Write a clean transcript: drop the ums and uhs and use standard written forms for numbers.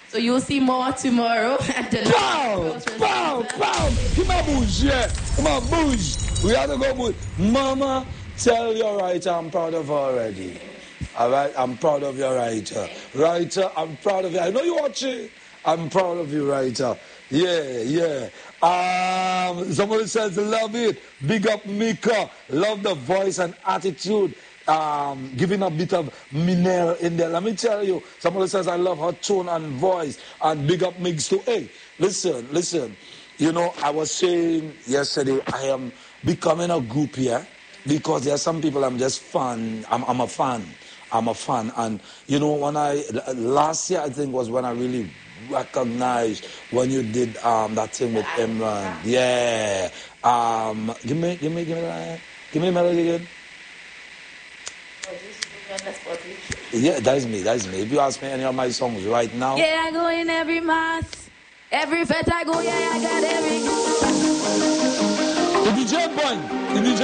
So you'll see more tomorrow at the Pow! Come on, bouge, yeah. Come on, bouge. We have to go bouge. Mama, tell your writer I'm proud of her already. All right? I'm proud of your writer. Writer, I'm proud of you. I know you watching. I'm proud of you, writer. Yeah. Somebody says, love it. Big up Mika. Love the voice and attitude. Giving a bit of Minel in there. Let me tell you, somebody says, I love her tone and voice. And big up Migs too. Hey, listen. You know, I was saying yesterday, I am becoming a group here because there are some people I'm just fan. I'm a fan. And, you know, last year I think was when I really recognized when you did that thing with Imran. Yeah. Give me the melody again. Yeah, that is me. If you ask me any of my songs right now. Yeah, I go in every mass. Every fete I go, yeah, I got every. The DJ point.